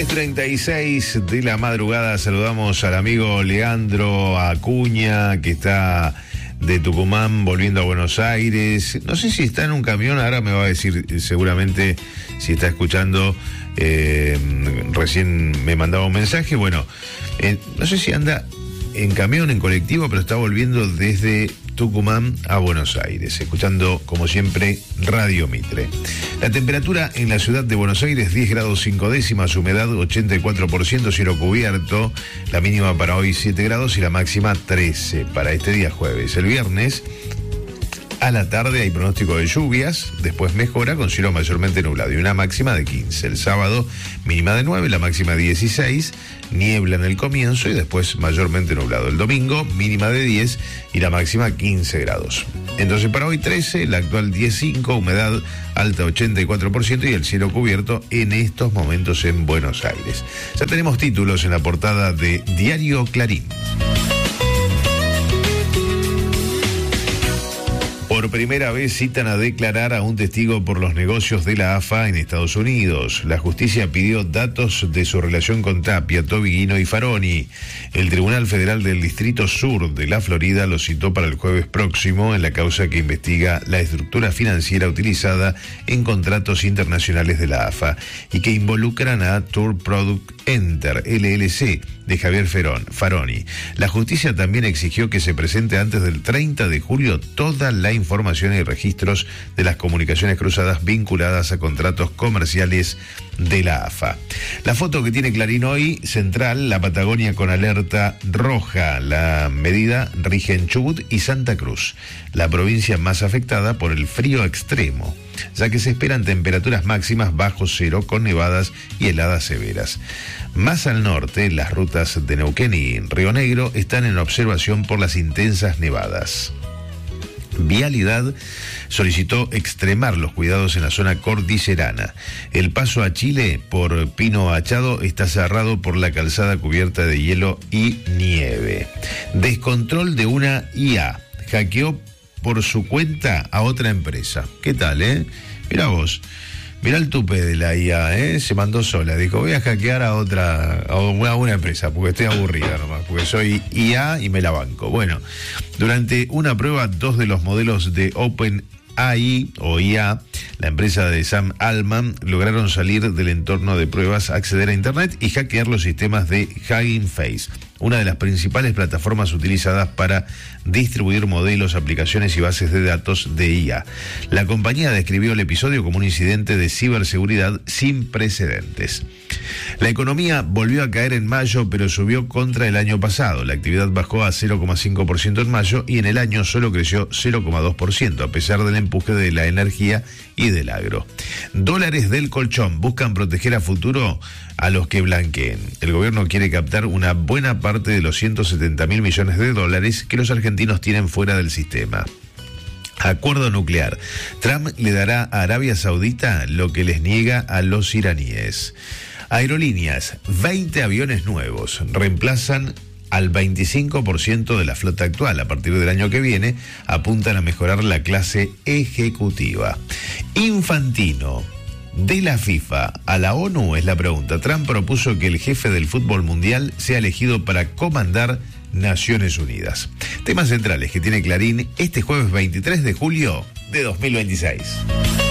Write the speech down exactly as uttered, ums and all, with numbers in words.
tres treinta y seis de la madrugada. Saludamos al amigo Leandro Acuña, que está de Tucumán volviendo a Buenos Aires. No sé si está en un camión, ahora me va a decir seguramente si está escuchando. Eh, recién me mandaba un mensaje. Bueno, eh, no sé si anda en camión, en colectivo, pero está volviendo desde Tucumán a Buenos Aires, escuchando como siempre Radio Mitre. La temperatura en la ciudad de Buenos Aires diez grados cinco décimas, humedad ochenta y cuatro por ciento, cielo cubierto, la mínima para hoy siete grados y la máxima trece para este día jueves. El viernes a la tarde hay pronóstico de lluvias, después mejora con cielo mayormente nublado y una máxima de quince. El sábado mínima de nueve, la máxima dieciséis, niebla en el comienzo y después mayormente nublado. El domingo mínima de diez y la máxima quince grados. Entonces para hoy trece, la actual diez cinco, humedad alta ochenta y cuatro por ciento y el cielo cubierto en estos momentos en Buenos Aires. Ya tenemos títulos en la portada de Diario Clarín. Por primera vez citan a declarar a un testigo por los negocios de la A F A en Estados Unidos. La justicia pidió datos de su relación con Tapia, Tobiguino y Faroni. El Tribunal Federal del Distrito Sur de la Florida lo citó para el jueves próximo en la causa que investiga la estructura financiera utilizada en contratos internacionales de la A F A y que involucran a Tour Product Enter, L L C, de Javier Ferón, Faroni. La justicia también exigió que se presente antes del treinta de julio toda la información y registros de las comunicaciones cruzadas vinculadas a contratos comerciales de la A F A. La foto que tiene Clarín hoy, central, la Patagonia con alerta roja. La medida rige en Chubut y Santa Cruz, la provincia más afectada por el frío extremo, ya que se esperan temperaturas máximas bajo cero con nevadas y heladas severas. Más al norte, las rutas de Neuquén y Río Negro están en observación por las intensas nevadas. Vialidad solicitó extremar los cuidados en la zona cordillerana. El paso a Chile por Pino Achado está cerrado por la calzada cubierta de hielo y nieve. Descontrol de una I A. Hackeó por su cuenta a otra empresa. ¿Qué tal, eh? Mirá vos. Mirá el tupe de la I A, ¿eh? Se mandó sola. Dijo, voy a hackear a otra, a una, una empresa, porque estoy aburrida nomás, porque soy I A y me la banco. Bueno, durante una prueba, dos de los modelos de OpenAI o I A, la empresa de Sam Altman, lograron salir del entorno de pruebas, acceder a Internet y hackear los sistemas de Hugging Face, una de las principales plataformas utilizadas para distribuir modelos, aplicaciones y bases de datos de I A. La compañía describió el episodio como un incidente de ciberseguridad sin precedentes. La economía volvió a caer en mayo, pero subió contra el año pasado. La actividad bajó a cero coma cinco por ciento en mayo y en el año solo creció cero coma dos por ciento, a pesar del empuje de la energía y del agro. Dólares del colchón buscan proteger a futuro a los que blanqueen. El gobierno quiere captar una buena parte de los ciento setenta mil millones de dólares que los argentinos tienen fuera del sistema. Acuerdo nuclear. Trump le dará a Arabia Saudita lo que les niega a los iraníes. Aerolíneas, veinte aviones nuevos reemplazan al veinticinco por ciento de la flota actual. A partir del año que viene apuntan a mejorar la clase ejecutiva. Infantino, de la FIFA a la ONU es la pregunta. Trump propuso que el jefe del fútbol mundial sea elegido para comandar Naciones Unidas. Temas centrales que tiene Clarín este jueves veintitrés de julio de dos mil veintiséis.